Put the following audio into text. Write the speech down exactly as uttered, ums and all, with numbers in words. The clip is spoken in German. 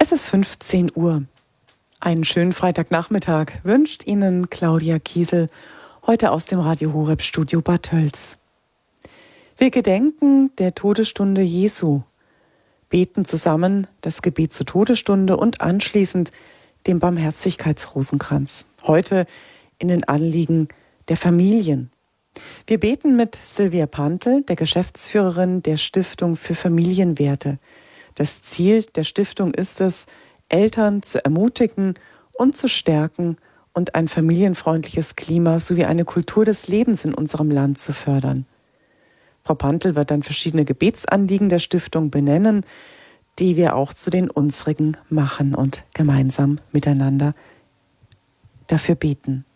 Es ist fünfzehn Uhr. Einen schönen Freitagnachmittag wünscht Ihnen Claudia Kiesel, heute aus dem Radio Horeb Studio Bad Tölz. Wir gedenken der Todesstunde Jesu, beten zusammen das Gebet zur Todesstunde und anschließend den Barmherzigkeitsrosenkranz. Heute in den Anliegen der Familien. Wir beten mit Silvia Pantl, der Geschäftsführerin der Stiftung für Familienwerte. Das Ziel der Stiftung ist es, Eltern zu ermutigen und zu stärken und ein familienfreundliches Klima sowie eine Kultur des Lebens in unserem Land zu fördern. Frau Pantl wird dann verschiedene Gebetsanliegen der Stiftung benennen, die wir auch zu den unsrigen machen und gemeinsam miteinander dafür beten.